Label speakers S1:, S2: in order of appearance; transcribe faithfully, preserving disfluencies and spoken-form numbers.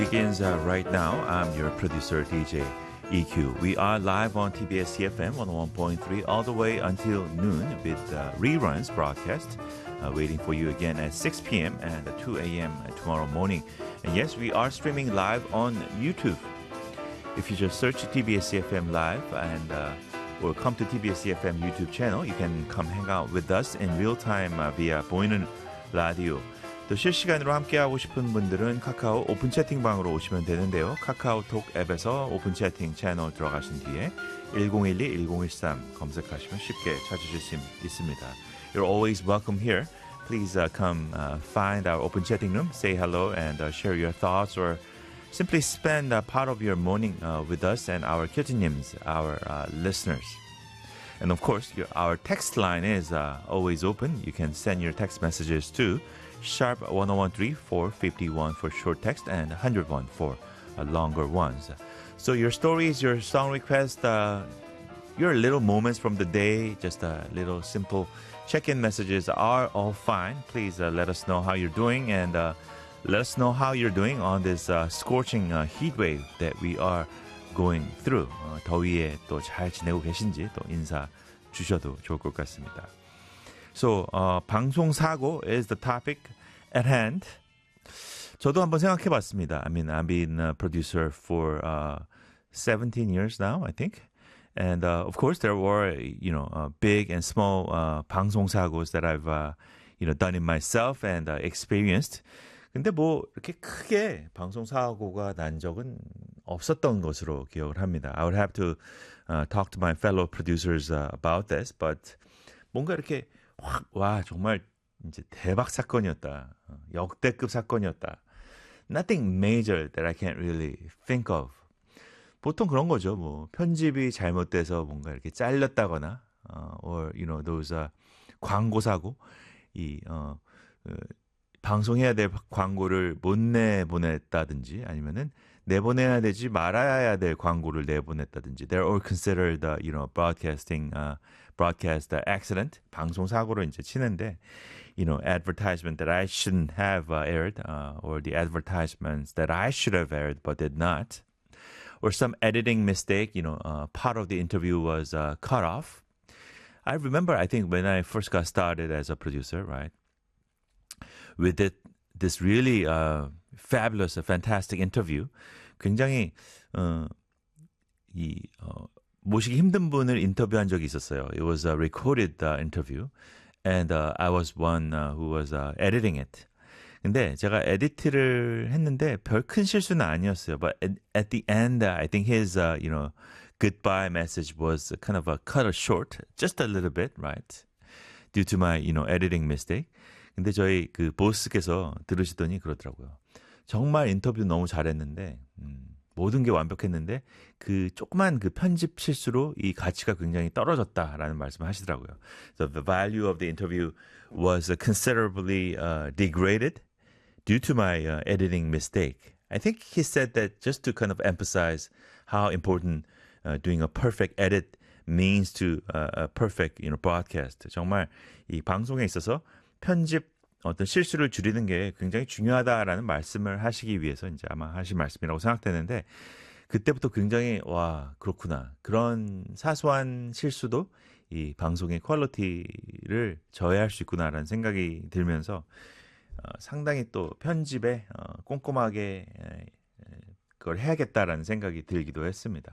S1: Begins uh, right now. I'm your producer D J E Q. We are live on T B S C F M one oh one point three all the way until noon with uh, reruns broadcast uh, waiting for you again at six p.m. and two a.m. tomorrow morning. And yes, we are streaming live on YouTube. If you just search T B S C F M live and uh, or come to T B S C F M YouTube channel, you can come hang out with us in real time uh, via 보이는 라디오. 또 실시간으로 함께하고 싶은 분들은 카카오 오픈 채팅방으로 오시면 되는데요. 카카오톡 앱에서 오픈 채팅 채널 들어가신 뒤에 일공일이 일공일삼 검색하시면 쉽게 찾으실 수 있습니다. You're always welcome here. Please uh, come uh, find our open chatting room, say hello and uh, share your thoughts or simply spend a part of your morning uh, with us and our 교수님s, our uh, listeners. And of course, your, our text line is uh, always open. You can send your text messages to sharp one oh one three four five one for short text and one hundred one for uh, longer ones. So your stories, your song requests, uh, your little moments from the day, just a little simple check-in messages are all fine. Please uh, let us know how you're doing and uh, let us know how you're doing on this uh, scorching uh, heat wave that we are going through. 어, 더위에 또 잘 지내고 계신지 또 인사 주셔도 좋을 것 같습니다. So, uh, 방송사고 is the topic at hand. 저도 한번 생각해봤습니다. I mean, I've been a producer for uh, seventeen years now, I think. And uh, of course, there were, you know, uh, big and small uh, 방송사고s that I've, uh, you know, done it myself and uh, experienced. 근데 뭐 이렇게 크게 방송사고가 난 적은 없었던 것으로 기억을 합니다. I would have to uh, talk to my fellow producers uh, about this, but 뭔가 이렇게 확, 와, 정말 이제 대박 사건이었다. 역대급 사건이었다. Nothing major that I can't really think of. 보통 그런 거죠. 뭐 편집이 잘못돼서 뭔가 이렇게 잘렸다거나, uh, or you know those uh, 광고 사고, 이 어, 그, 방송해야 될 광고를 못 내보냈다든지 아니면은 내보내야 되지 말아야 될 광고를 내보냈다든지. They're all considered, uh, you know, broadcasting, uh, broadcast uh, accident, 방송 사고로 이제 치는데, you know, advertisement that I shouldn't have uh, aired, uh, or the advertisements that I should have aired but did not, or some editing mistake, you know, uh, part of the interview was uh, cut off. I remember, I think when I first got started as a producer, right, we did this really uh, fabulous, uh, fantastic interview. 굉장히 어, 이 어, 모시기 힘든 분을 인터뷰한 적이 있었어요. It was a recorded uh, interview, and uh, I was one uh, who was uh, editing it. 근데 제가 에디트를 했는데 별 큰 실수는 아니었어요. But at, at the end, uh, I think his, uh, you know, goodbye message was kind of a cut short, just a little bit, right? Due to my, you know, editing mistake. 근데 저희 그 보스께서 들으시더니 그러더라고요. 정말 인터뷰 너무 잘했는데 음, 모든 게 완벽했는데 그 조그만 그 편집 실수로 이 가치가 굉장히 떨어졌다라는 말씀을 하시더라고요. So the value of the interview was uh, considerably uh, degraded due to my uh, editing mistake. I think he said that just to kind of emphasize how important uh, doing a perfect edit means to uh, a perfect, you know, broadcast. 정말 이 방송에 있어서 편집 어떤 실수를 줄이는 게 굉장히 중요하다라는 말씀을 하시기 위해서 이제 아마 하신 말씀이라고 생각되는데 그때부터 굉장히 와 그렇구나 그런 사소한 실수도 이 방송의 퀄리티를 저해할 수 있구나라는 생각이 들면서 어, 상당히 또 편집에 어, 꼼꼼하게 에, 그걸 해야겠다라는 생각이 들기도 했습니다.